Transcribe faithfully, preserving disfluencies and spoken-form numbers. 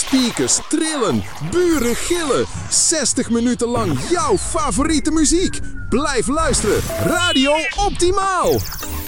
speakers trillen, buren gillen. zestig minuten lang jouw favoriete muziek. Blijf luisteren. Radio Optimaal.